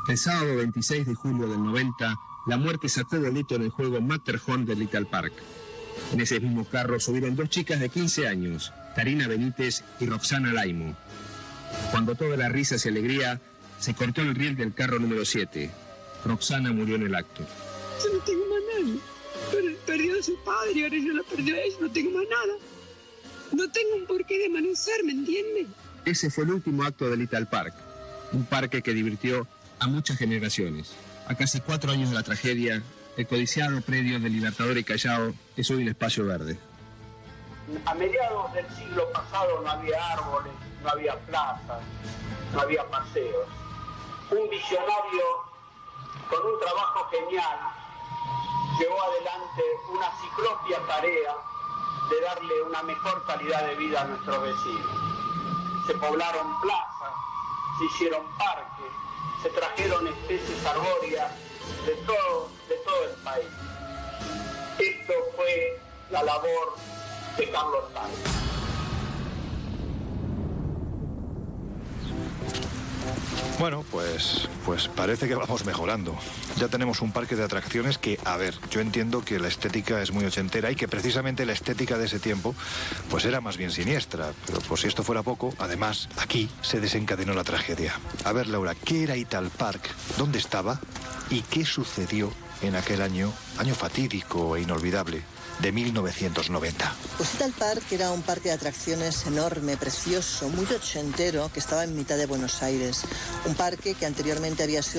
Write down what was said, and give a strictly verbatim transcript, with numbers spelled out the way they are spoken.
El sábado veintiséis de julio del noventa, la muerte sacó boleto en el juego Matterhorn de Little Park. En ese mismo carro subieron dos chicas de quince años, Karina Benítez y Roxana Laimo. Cuando toda la risas y alegría, se cortó el riel del carro número siete. Roxana murió en el acto. Yo no tengo más nadie. Pero perdió a su padre, ahora yo la perdió a ella, no tengo más nada. No tengo un porqué de amanecer, ¿me entiendes? Ese fue el último acto de Little Park, un parque que divirtió a muchas generaciones. A casi cuatro años de la tragedia, el codiciado predio del Libertador y Callao es hoy un espacio verde. A mediados del siglo pasado no había árboles, no había plazas, no había paseos. Un visionario con un trabajo genial llevó adelante una ciclopia tarea de darle una mejor calidad de vida a nuestros vecinos. Se poblaron plazas, se hicieron parques, se trajeron especies arbóreas de todo, de todo el país. Esto fue la labor de Carlos Sainz. Bueno, pues, pues parece que vamos mejorando. Ya tenemos un parque de atracciones que, a ver, yo entiendo que la estética es muy ochentera y que precisamente la estética de ese tiempo pues era más bien siniestra. Pero por si esto fuera poco, además, aquí se desencadenó la tragedia. A ver, Laura, ¿qué era Ital Park? ¿Dónde estaba? ¿Y qué sucedió en aquel año, año fatídico e inolvidable, de mil novecientos noventa? Pues Ital Park era un parque de atracciones enorme, precioso, muy ochentero, que estaba en mitad de Buenos Aires. Un parque que anteriormente había sido